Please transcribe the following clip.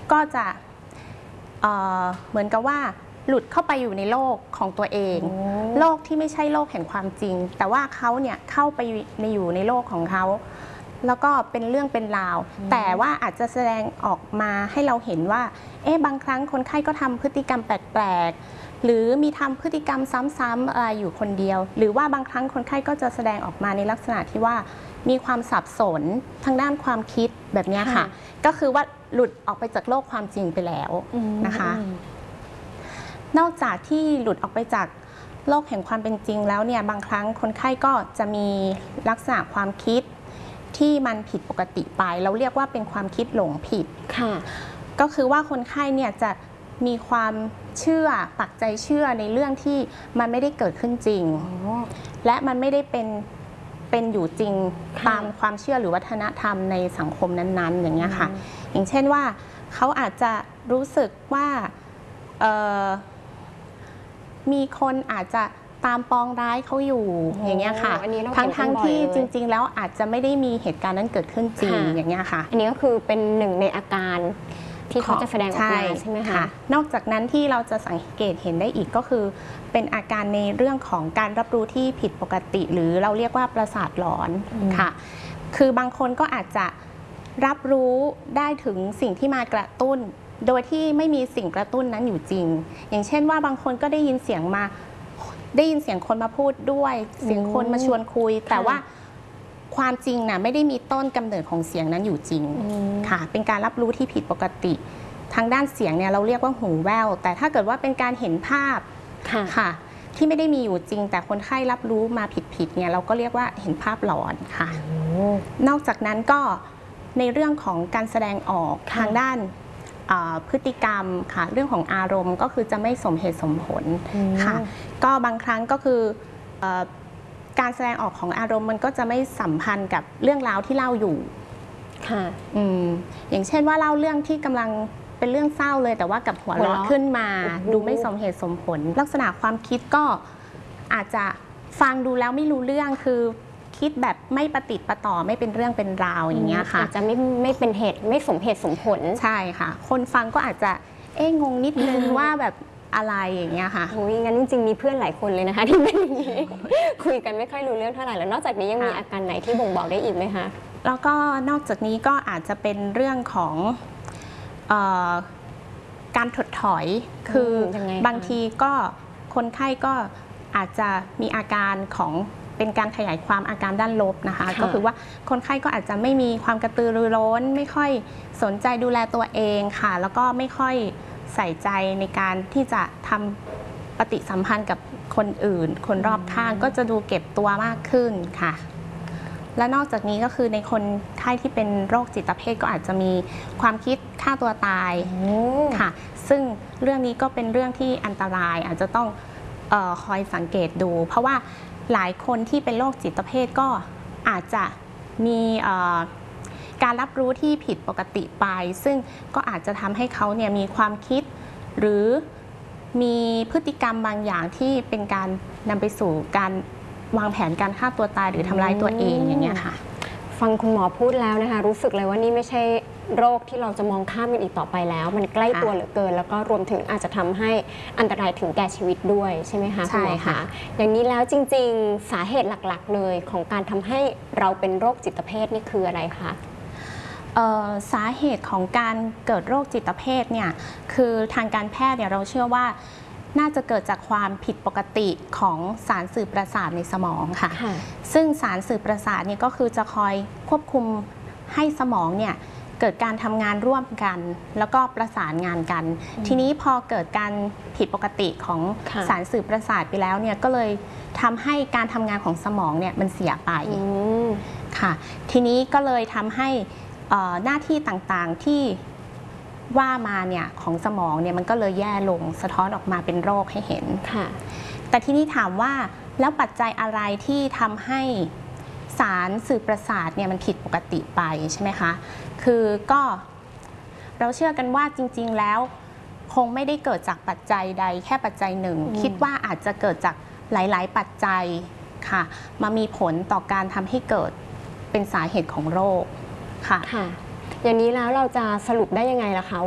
ก็จะเหมือนกับว่าหลุดเข้าไปอยู่ในโลกของตัวเองโลกที่ไม่ใช่โลกแห่งความจริงแต่ว่าเขาเนี่ยเข้าไปอยู่ในโลกของเขาแล้วก็เป็นเรื่องเป็นราวแต่ว่าอาจจะแสดงออกมาให้เราเห็นว่าบางครั้งคนไข้ก็ทำพฤติกรรมแปลกๆหรือมีทำพฤติกรรมซ้ำๆอะไรอยู่คนเดียวหรือว่าบางครั้งคนไข้ก็จะแสดงออกมาในลักษณะที่ว่ามีความสับสนทางด้านความคิดแบบนี้ค่ะก็คือว่าหลุดออกไปจากโลกความจริงไปแล้วนะคะนอกจากที่หลุดออกไปจากโลกแห่งความเป็นจริงแล้วเนี่ยบางครั้งคนไข้ก็จะมีลักษณะความคิดที่มันผิดปกติไปเราเรียกว่าเป็นความคิดหลงผิดค่ะก็คือว่าคนไข้เนี่ยจะมีความเชื่อปักใจเชื่อในเรื่องที่มันไม่ได้เกิดขึ้นจริงและมันไม่ได้เป็นอยู่จริงตามความเชื่อหรือวัฒนธรรมในสังคมนั้นๆอย่างเงี้ยค่ะอย่างเช่นว่าเขาอาจจะรู้สึกว่ามีคนอาจจะตามปองร้ายเขาอยู่อย่างเงี้ยค่ะทั้งที่จริงๆแล้วอาจจะไม่ได้มีเหตุการณ์นั้นเกิดขึ้นจริงอย่างเงี้ยค่ะอันนี้ก็คือเป็นหนึ่งในอาการที่เขาจะแสดงออกมาใช่ไหมคะนอกจากนั้นที่เราจะสังเกตเห็นได้อีกก็คือเป็นอาการในเรื่องของการรับรู้ที่ผิดปกติหรือเราเรียกว่าประสาทหลอนค่ะคือบางคนก็อาจจะรับรู้ได้ถึงสิ่งที่มากระตุ้นโดยที่ไม่มีสิ่งกระตุ้นนั้นอยู่จริงอย่างเช่นว่าบางคนก็ได้ยินเสียงคนมาพูดด้วยเสียงคนมาชวนคุยแต่ว่าความจริงน่ะไม่ได้มีต้นกำเนิดของเสียงนั้นอยู่จริงค่ะเป็นการรับรู้ที่ผิดปกติทางด้านเสียงเนี่ยเราเรียกว่าหูแว่วแต่ถ้าเกิดว่าเป็นการเห็นภาพค่ะที่ไม่ได้มีอยู่จริงแต่คนไข้รับรู้มาผิดเนี่ยเราก็เรียกว่าเห็นภาพหลอนค่ะนอกจากนั้นก็ในเรื่องของการแสดงออกทางด้านพฤติกรรมค่ะเรื่องของอารมณ์ก็คือจะไม่สมเหตุสมผลค่ะก็บางครั้งก็คือการแสดงออกของอารมณ์มันก็จะไม่สัมพันธ์กับเรื่องราวที่เล่าอยู่ค่ะอย่างเช่นว่าเล่าเรื่องที่กำลังเป็นเรื่องเศร้าเลยแต่ว่ากับหัวเราะขึ้นมาดูไม่สมเหตุสมผลลักษณะความคิดก็อาจจะฟังดูแล้วไม่รู้เรื่องคือคิดแบบไม่ประติดประต่อไม่เป็นเรื่องเป็นราวอย่างเงี้ยค่ะอาจจะไม่เป็นเหตุไม่สมเหตุสมผลใช่ค่ะคนฟังก็อาจจะงงนิดนึงว่าแบบอะไรอย่างเงี้ยค่ะโอ้ยงั้นจริงๆมีเพื่อนหลายคนเลยนะคะที่เป็นอย่างนี้คุยกันไม่ค่อยรู้เรื่องเท่าไหร่แล้วนอกจากนี้ยังมีอาการไหนที่บ่งบอกได้อีกไหมคะแล้วก็นอกจากนี้ก็อาจจะเป็นเรื่องของการถดถอยคือบางทีก็คนไข้ก็อาจจะมีอาการของเป็นการขยายความอาการด้านลบนะคะก็คือว่าคนไข้ก็อาจจะไม่มีความกระตือรือร้นไม่ค่อยสนใจดูแลตัวเองค่ะแล้วก็ไม่ค่อยใส่ใจในการที่จะทำปฏิสัมพันธ์กับคนอื่นคนรอบข้างก็จะดูเก็บตัวมากขึ้นค่ะและนอกจากนี้ก็คือในคนไข้ที่เป็นโรคจิตเภทก็อาจจะมีความคิดฆ่าตัวตายค่ะซึ่งเรื่องนี้ก็เป็นเรื่องที่อันตรายอาจจะต้องคอยสังเกตดูเพราะว่าหลายคนที่เป็นโรคจิตเภทก็อาจจะมีการรับรู้ที่ผิดปกติไปซึ่งก็อาจจะทำให้เขาเนี่ยมีความคิดหรือมีพฤติกรรมบางอย่างที่เป็นการนำไปสู่การวางแผนการฆ่าตัวตายหรือทำร้ายตัวเองอย่างเงี้ยค่ะฟังคุณหมอพูดแล้วนะคะรู้สึกเลยว่านี่ไม่ใช่โรคที่เราจะมองข้ามมันอีกต่อไปแล้วมันใกล้ตัวเหลือเกินแล้วก็รวมถึงอาจจะทำให้อันตรายถึงแก่ชีวิตด้วยใช่ไหมคะใช่ค่ะอย่างนี้แล้วจริงๆสาเหตุหลักๆเลยของการทำให้เราเป็นโรคจิตเภทนี่คืออะไรคะสาเหตุของการเกิดโรคจิตเภทเนี่ยคือทางการแพทย์เนี่ยเราเชื่อว่าน่าจะเกิดจากความผิดปกติของสารสื่อประสาทในสมองค่ะซึ่งสารสื่อประสาทเนี่ยก็คือจะคอยควบคุมให้สมองเนี่ยเกิดการทำงานร่วมกันแล้วก็ประสานงานกันทีนี้พอเกิดการผิดปกติของสารสื่อประสาทไปแล้วเนี่ยก็เลยทำให้การทำงานของสมองเนี่ยมันเสียไปค่ะทีนี้ก็เลยทำให้หน้าที่ต่างๆที่ว่ามาเนี่ยของสมองเนี่ยมันก็เลยแย่ลงสะท้อนออกมาเป็นโรคให้เห็นแต่ทีนี้ถามว่าแล้วปัจจัยอะไรที่ทำให้สารสื่อประสาทเนี่ยมันผิดปกติไปใช่ไหมคะคือก็เราเชื่อกันว่าจริงๆแล้วคงไม่ได้เกิดจากปัจจัยใดแค่ปัจจัยหนึ่งคิดว่าอาจจะเกิดจากหลายๆปัจจัยค่ะมามีผลต่อการทำให้เกิดเป็นสาเหตุของโรคค่ะอย่างนี้แล้วเราจะสรุปได้ยังไงล่ะคะ